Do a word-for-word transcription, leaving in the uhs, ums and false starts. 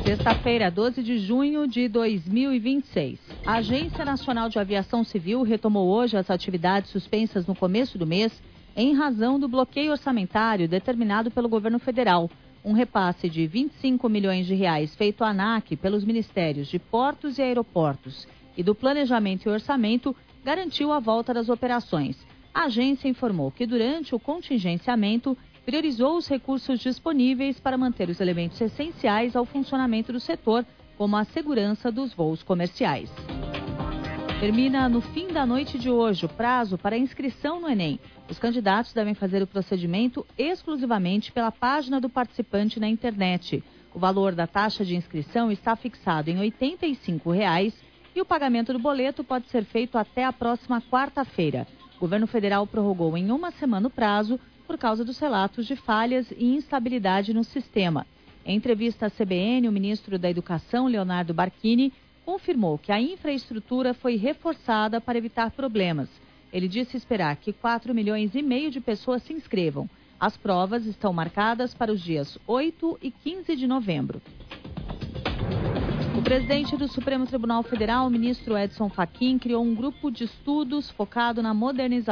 Sexta-feira, doze de junho de dois mil e vinte e seis. A Agência Nacional de Aviação Civil retomou hoje as atividades suspensas no começo do mês em razão do bloqueio orçamentário determinado pelo governo federal. Um repasse de vinte e cinco milhões de reais feito à ANAC pelos ministérios de Portos e Aeroportos e do Planejamento e Orçamento garantiu a volta das operações. A agência informou que durante o contingenciamento priorizou os recursos disponíveis para manter os elementos essenciais ao funcionamento do setor, como a segurança dos voos comerciais. Termina no fim da noite de hoje o prazo para inscrição no Enem. Os candidatos devem fazer o procedimento exclusivamente pela página do participante na internet. O valor da taxa de inscrição está fixado em oitenta e cinco reais e o pagamento do boleto pode ser feito até a próxima quarta-feira. O governo federal prorrogou em uma semana o prazo por causa dos relatos de falhas e instabilidade no sistema. Em entrevista à C B N, o ministro da Educação, Leonardo Barquini, confirmou que a infraestrutura foi reforçada para evitar problemas. Ele disse esperar que quatro milhões e meio de pessoas se inscrevam. As provas estão marcadas para os dias oito e quinze de novembro. O presidente do Supremo Tribunal Federal, o ministro Edson Fachin, criou um grupo de estudos focado na modernização